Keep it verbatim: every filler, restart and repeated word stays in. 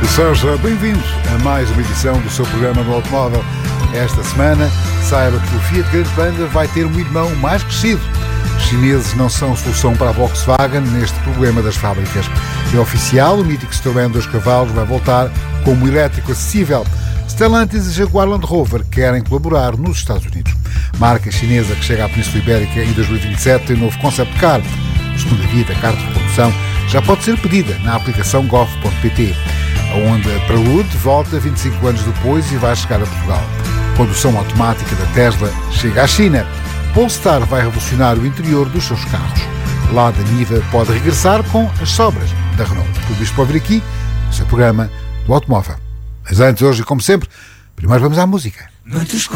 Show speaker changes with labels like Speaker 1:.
Speaker 1: Seja bem-vindo a mais uma edição do seu programa do automóvel. Esta semana, saiba que o Fiat Grande Panda vai ter um irmão mais crescido. Os chineses não são solução para a Volkswagen neste problema das fábricas. É oficial, o mítico Citroën dois cavalos vai voltar como elétrico acessível. Stellantis e Jaguar Land Rover querem colaborar nos Estados Unidos. Marca chinesa que chega à Península Ibérica em dois mil e vinte e sete tem um novo concept car. Segundo a vida, a carta de condução já pode ser pedida na aplicação gov ponto pt. A Honda Prelude volta vinte e cinco anos depois e vai chegar a Portugal. Condução automática da Tesla chega à China. Polestar vai revolucionar o interior dos seus carros. Lada Niva pode regressar com as sobras da Renault. Tudo isto pode vir aqui no seu programa do automóvel. Mas antes, hoje, como sempre, primeiro vamos à música.